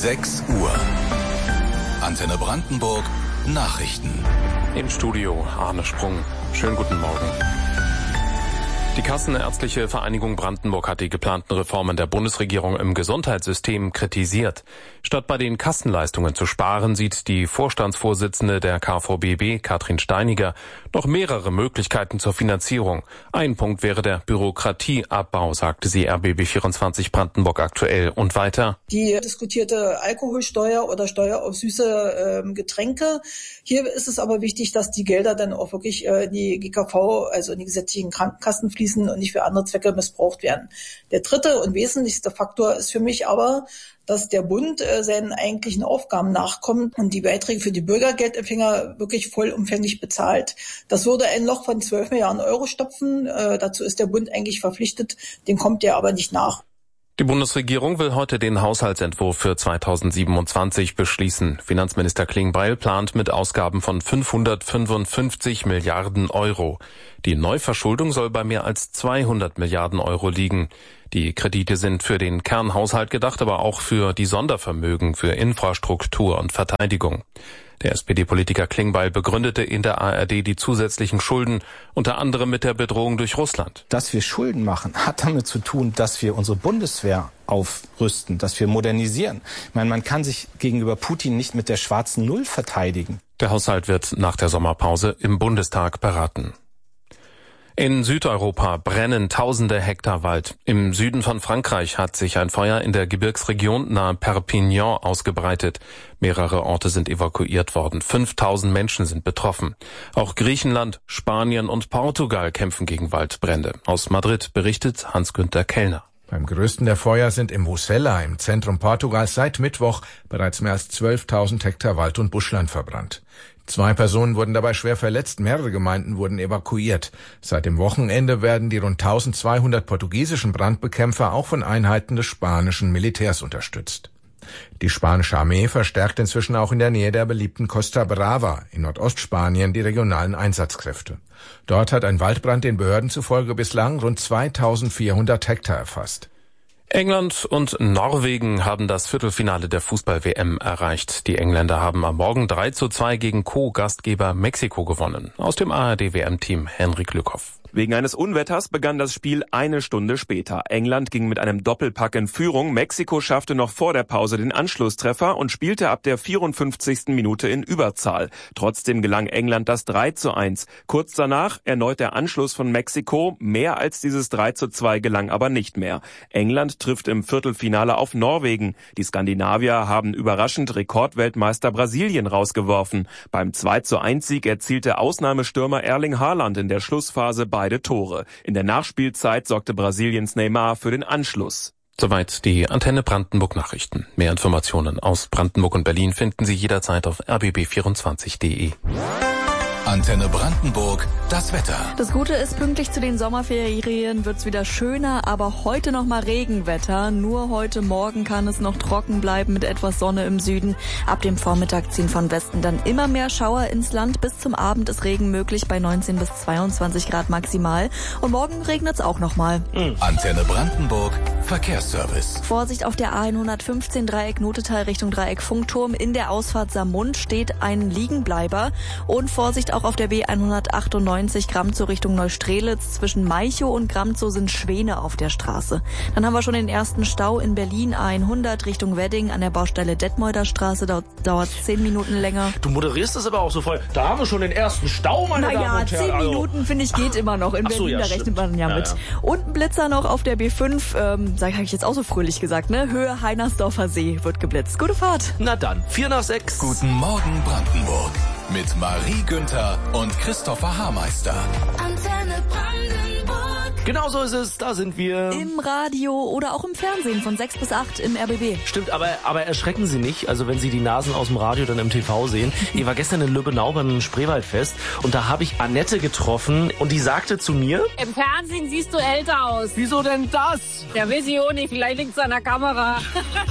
6 Uhr. Antenne Brandenburg Nachrichten. Im Studio Arne Sprung. Schönen guten Morgen. Die Kassenärztliche Vereinigung Brandenburg hat die geplanten Reformen der Bundesregierung im Gesundheitssystem kritisiert. Statt bei den Kassenleistungen zu sparen, sieht die Vorstandsvorsitzende der KVBB, Katrin Steiniger, noch mehrere Möglichkeiten zur Finanzierung. Ein Punkt wäre der Bürokratieabbau, sagte sie RBB24 Brandenburg aktuell. Und weiter: Die diskutierte Alkoholsteuer oder Steuer auf süße Getränke. Hier ist es aber wichtig, dass die Gelder dann auch wirklich in die GKV, also in die gesetzlichen Krankenkassen fließen und nicht für andere Zwecke missbraucht werden. Der dritte und wesentlichste Faktor ist für mich aber, dass der Bund seinen eigentlichen Aufgaben nachkommt und die Beiträge für die Bürgergeldempfänger wirklich vollumfänglich bezahlt. Das würde ein Loch von 12 Milliarden Euro stopfen. Dazu ist der Bund eigentlich verpflichtet, dem kommt er aber nicht nach. Die Bundesregierung will heute den Haushaltsentwurf für 2027 beschließen. Finanzminister Klingbeil plant mit Ausgaben von 555 Milliarden Euro. Die Neuverschuldung soll bei mehr als 200 Milliarden Euro liegen. Die Kredite sind für den Kernhaushalt gedacht, aber auch für die Sondervermögen für Infrastruktur und Verteidigung. Der SPD-Politiker Klingbeil begründete in der ARD die zusätzlichen Schulden, unter anderem mit der Bedrohung durch Russland. Dass wir Schulden machen, hat damit zu tun, dass wir unsere Bundeswehr aufrüsten, dass wir modernisieren. Ich meine, man kann sich gegenüber Putin nicht mit der schwarzen Null verteidigen. Der Haushalt wird nach der Sommerpause im Bundestag beraten. In Südeuropa brennen tausende Hektar Wald. Im Süden von Frankreich hat sich ein Feuer in der Gebirgsregion nahe Perpignan ausgebreitet. Mehrere Orte sind evakuiert worden. 5000 Menschen sind betroffen. Auch Griechenland, Spanien und Portugal kämpfen gegen Waldbrände. Aus Madrid berichtet Hans-Günther Kellner. Beim größten der Feuer sind im Mosela im Zentrum Portugals seit Mittwoch bereits mehr als 12.000 Hektar Wald und Buschland verbrannt. 2 Personen wurden dabei schwer verletzt, mehrere Gemeinden wurden evakuiert. Seit dem Wochenende werden die rund 1200 portugiesischen Brandbekämpfer auch von Einheiten des spanischen Militärs unterstützt. Die spanische Armee verstärkt inzwischen auch in der Nähe der beliebten Costa Brava in Nordostspanien die regionalen Einsatzkräfte. Dort hat ein Waldbrand den Behörden zufolge bislang rund 2400 Hektar erfasst. England und Norwegen haben das Viertelfinale der Fußball-WM erreicht. Die Engländer haben am Morgen 3:2 gegen Co-Gastgeber Mexiko gewonnen. Aus dem ARD-WM-Team Henrik Lückhoff. Wegen eines Unwetters begann das Spiel eine Stunde später. England ging mit einem Doppelpack in Führung. Mexiko schaffte noch vor der Pause den Anschlusstreffer und spielte ab der 54. Minute in Überzahl. Trotzdem gelang England das 3:1. Kurz danach erneut der Anschluss von Mexiko. Mehr als dieses 3:2 gelang aber nicht mehr. England trifft im Viertelfinale auf Norwegen. Die Skandinavier haben überraschend Rekordweltmeister Brasilien rausgeworfen. Beim 2:1-Sieg erzielte Ausnahmestürmer Erling Haaland in der Schlussphase beide Tore. In der Nachspielzeit sorgte Brasiliens Neymar für den Anschluss. Soweit die Antenne Brandenburg Nachrichten. Mehr Informationen aus Brandenburg und Berlin finden Sie jederzeit auf rbb24.de. Antenne Brandenburg, das Wetter. Das Gute ist, pünktlich zu den Sommerferien wird's wieder schöner, aber heute noch mal Regenwetter. Nur heute Morgen kann es noch trocken bleiben mit etwas Sonne im Süden. Ab dem Vormittag ziehen von Westen dann immer mehr Schauer ins Land. Bis zum Abend ist Regen möglich bei 19 bis 22 Grad maximal. Und morgen regnet's auch noch mal. Antenne Brandenburg, Verkehrsservice. Vorsicht auf der A115 Dreieck Notetal Richtung Dreieck Funkturm. In der Ausfahrt Samund steht ein Liegenbleiber. Und Vorsicht auch auf der B198 Gramzow Richtung Neustrelitz. Zwischen Malchow und Gramzow sind Schwäne auf der Straße. Dann haben wir schon den ersten Stau in Berlin, A100 Richtung Wedding an der Baustelle Detmolder Straße. Dauert 10 Minuten länger. Du moderierst das aber auch so voll. Da haben wir schon den ersten Stau, meine Damen und Herren. Naja, 10 Minuten, finde ich, geht immer noch. In Berlin, da rechnet man ja mit. Und ein Blitzer noch auf der B5, habe ich jetzt auch so fröhlich gesagt, ne? Höhe Heinersdorfer See wird geblitzt. Gute Fahrt. Na dann, 4:06. Guten Morgen Brandenburg. Mit Marie Günther und Christopher Haarmeister. Antenne Brandenburg. Genau so ist es, da sind wir. Im Radio oder auch im Fernsehen von 6 bis 8 im RBB. Stimmt, aber erschrecken Sie nicht, also wenn Sie die Nasen aus dem Radio dann im TV sehen. Ich war gestern in Lübbenau beim Spreewaldfest und da habe ich Annette getroffen und die sagte zu mir: Im Fernsehen siehst du älter aus. Wieso denn das? Ja, weiß ich auch nicht, vielleicht liegt's an der Kamera.